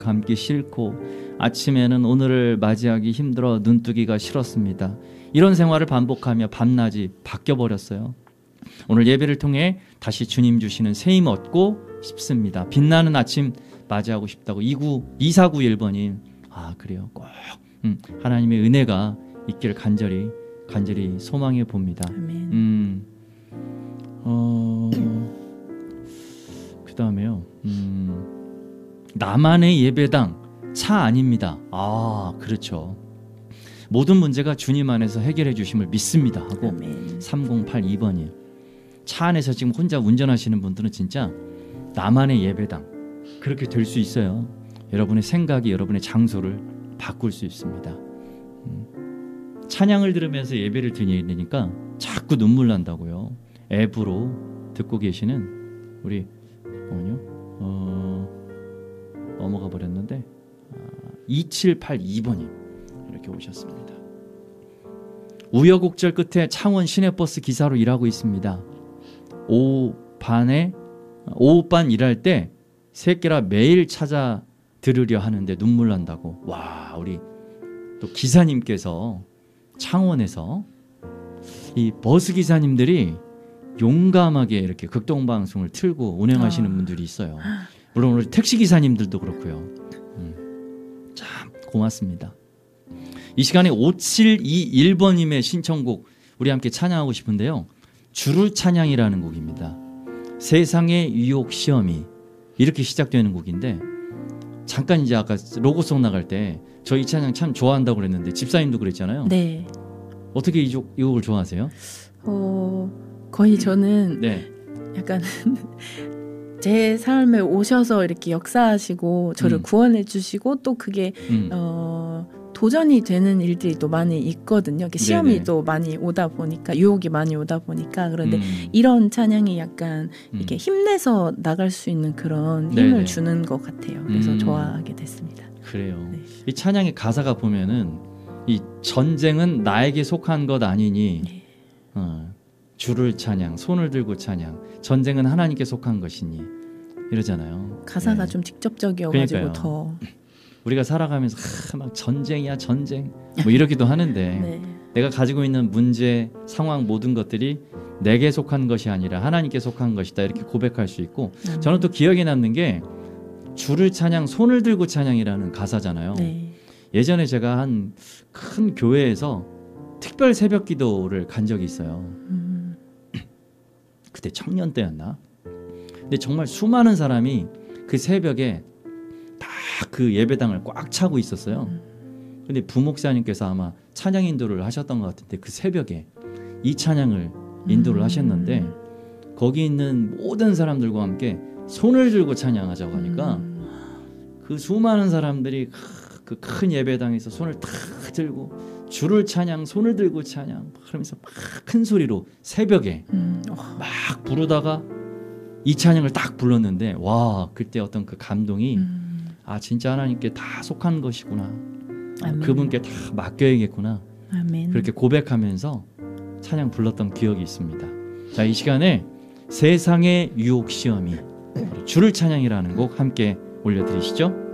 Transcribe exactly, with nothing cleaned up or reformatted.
감기 싫고 아침에는 오늘을 맞이하기 힘들어 눈뜨기가 싫었습니다. 이런 생활을 반복하며 밤낮이 바뀌어버렸어요. 오늘 예배를 통해 다시 주님 주시는 새 힘 얻고 싶습니다. 빛나는 아침 맞이하고 싶다고 이사구일 번님. 아 그래요. 꼭 음, 하나님의 은혜가 있기를 간절히 간절히 소망해 봅니다. 음, 어, 그 다음에요. 음, 나만의 예배당 차 아닙니다. 아 그렇죠. 모든 문제가 주님 안에서 해결해 주심을 믿습니다 하고 아멘. 삼공팔이 번이에요. 차 안에서 지금 혼자 운전하시는 분들은 진짜 나만의 예배당 그렇게 될 수 있어요. 여러분의 생각이 여러분의 장소를 바꿀 수 있습니다. 음. 찬양을 들으면서 예배를 드리니까 자꾸 눈물 난다고요. 앱으로 듣고 계시는 우리 뭐요? 어, 넘어가 버렸는데 아, 이칠팔이 번이 이렇게 오셨습니다. 우여곡절 끝에 창원 시내버스 기사로 일하고 있습니다. 오후 반에 오후반 일할 때 새끼라 매일 찾아 들으려 하는데 눈물 난다고. 와 우리 또 기사님께서 창원에서 이 버스 기사님들이 용감하게 이렇게 극동방송을 틀고 운행하시는 아. 분들이 있어요. 물론 우리 택시 기사님들도 그렇고요. 음, 참 고맙습니다. 이 시간에 오칠이일 번님의 신청곡 우리 함께 찬양하고 싶은데요. 주를 찬양이라는 곡입니다. 세상의 유혹 시험이 이렇게 시작되는 곡인데 잠깐 이제 아까 로고송 나갈 때 저 이 찬양 참 좋아한다고 그랬는데 집사님도 그랬잖아요. 네. 어떻게 이, 곡, 이 곡을 좋아하세요? 어 거의 저는 네. 약간 제 삶에 오셔서 이렇게 역사하시고 저를 음. 구원해 주시고 또 그게 음. 어, 도전이 되는 일들이 또 많이 있거든요. 시험이 네네. 또 많이 오다 보니까 유혹이 많이 오다 보니까 그런데 음. 이런 찬양이 약간 음. 이렇게 힘내서 나갈 수 있는 그런 힘을 네네. 주는 것 같아요. 그래서 음. 좋아하게 됐습니다. 그래요. 네. 이 찬양의 가사가 보면은 이 전쟁은 나에게 속한 것 아니니 네. 어, 주를 찬양, 손을 들고 찬양. 전쟁은 하나님께 속한 것이니 이러잖아요. 가사가 네. 좀 직접적이어가지고 그러니까요. 더 우리가 살아가면서 아, 막 전쟁이야 전쟁 뭐 이러기도 하는데 네. 내가 가지고 있는 문제, 상황 모든 것들이 내게 속한 것이 아니라 하나님께 속한 것이다 이렇게 고백할 수 있고 음. 저는 또 기억에 남는 게 주를 찬양, 손을 들고 찬양이라는 가사잖아요. 네. 예전에 제가 한 큰 교회에서 특별 새벽 기도를 간 적이 있어요. 음. 그때 청년 때였나? 근데 정말 수많은 사람이 그 새벽에 다 그 예배당을 꽉 차고 있었어요. 근데 부목사님께서 아마 찬양 인도를 하셨던 것 같은데 그 새벽에 이 찬양을 인도를 음. 하셨는데 거기 있는 모든 사람들과 함께 손을 들고 찬양하자고 하니까 음. 그 수많은 사람들이 그 큰 예배당에서 손을 탁 들고 주를 찬양, 손을 들고 찬양 그러면서 막 큰 소리로 새벽에 음. 막 부르다가 이 찬양을 딱 불렀는데 와 그때 어떤 그 감동이 음. 아 진짜 하나님께 다 속한 것이구나. 아멘. 그분께 다 맡겨야겠구나. 아멘. 그렇게 고백하면서 찬양 불렀던 기억이 있습니다. 자, 이 시간에 세상의 유혹 시험이 주를 찬양이라는 곡 함께 올려드리시죠.